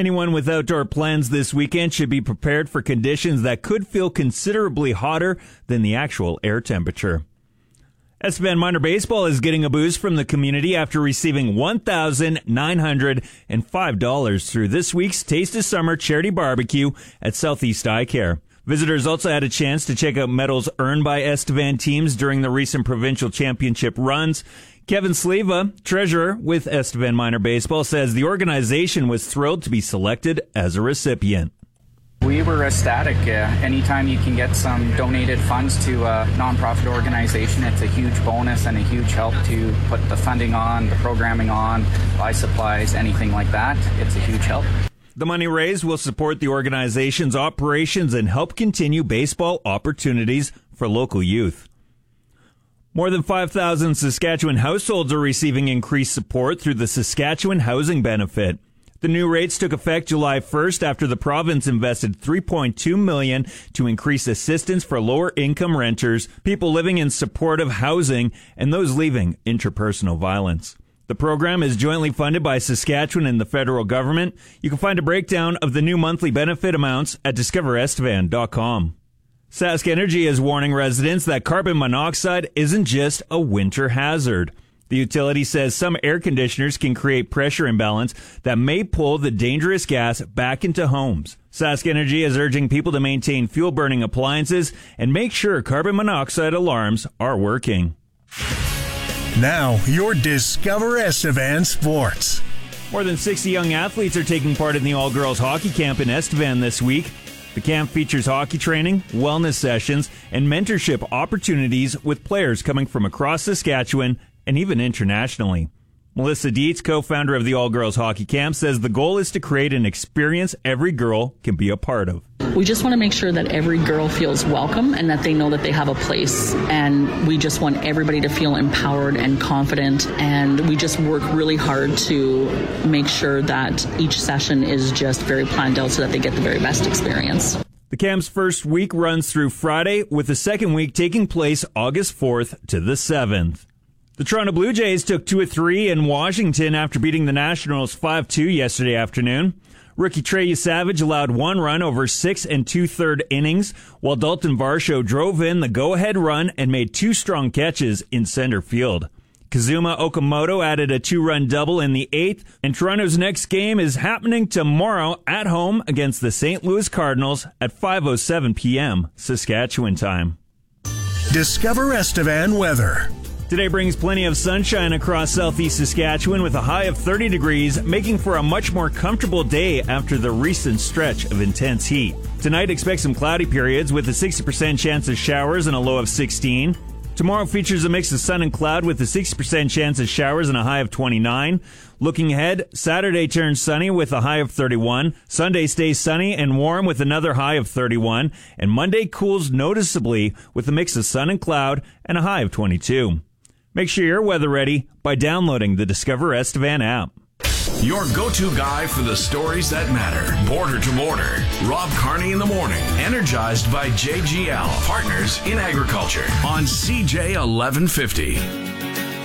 Anyone with outdoor plans this weekend should be prepared for conditions that could feel considerably hotter than the actual air temperature. Estevan Minor Baseball is getting a boost from the community after receiving $1,905 through this week's Taste of Summer charity barbecue at Southeast Eye Care. Visitors also had a chance to check out medals earned by Estevan teams during the recent provincial championship runs. Kevin Sleva, treasurer with Estevan Minor Baseball, says the organization was thrilled to be selected as a recipient. We were ecstatic. Anytime you can get some donated funds to a nonprofit organization, it's a huge bonus and a huge help to put the funding on, the programming on, buy supplies, anything like that. It's a huge help. The money raised will support the organization's operations and help continue baseball opportunities for local youth. More than 5,000 Saskatchewan households are receiving increased support through the Saskatchewan Housing Benefit. The new rates took effect July 1st after the province invested $3.2 million to increase assistance for lower-income renters, people living in supportive housing, and those leaving interpersonal violence. The program is jointly funded by Saskatchewan and the federal government. You can find a breakdown of the new monthly benefit amounts at discoverestevan.com. Sask Energy is warning residents that carbon monoxide isn't just a winter hazard. The utility says some air conditioners can create pressure imbalance that may pull the dangerous gas back into homes. Sask Energy is urging people to maintain fuel-burning appliances and make sure carbon monoxide alarms are working. Now, your Discover Estevan Sports. More than 60 young athletes are taking part in the all-girls hockey camp in Estevan this week. The camp features hockey training, wellness sessions, and mentorship opportunities with players coming from across Saskatchewan and even internationally. Melissa Dietz, co-founder of the All-Girls Hockey Camp, says the goal is to create an experience every girl can be a part of. We just want to make sure that every girl feels welcome and that they know that they have a place. And we just want everybody to feel empowered and confident. And we just work really hard to make sure that each session is just very planned out so that they get the very best experience. The camp's first week runs through Friday, with the second week taking place August 4th to the 7th. The Toronto Blue Jays took 2 of 3 in Washington after beating the Nationals 5-2 yesterday afternoon. Rookie Trey Savage allowed 1 run over 6 2/3 innings, while Dalton Varsho drove in the go-ahead run and made 2 strong catches in center field. Kazuma Okamoto added a 2-run double in the 8th, and Toronto's next game is happening tomorrow at home against the St. Louis Cardinals at 5:07 p.m. Saskatchewan time. Discover Estevan weather. Today brings plenty of sunshine across southeast Saskatchewan with a high of 30 degrees, making for a much more comfortable day after the recent stretch of intense heat. Tonight, expect some cloudy periods with a 60% chance of showers and a low of 16. Tomorrow features a mix of sun and cloud with a 60% chance of showers and a high of 29. Looking ahead, Saturday turns sunny with a high of 31. Sunday stays sunny and warm with another high of 31. And Monday cools noticeably with a mix of sun and cloud and a high of 22. Make sure you're weather ready by downloading the Discover Estevan app. Your go-to guy for the stories that matter. Border to Border. Rob Carney in the morning. Energized by JGL. Partners in Agriculture. On CJ 1150.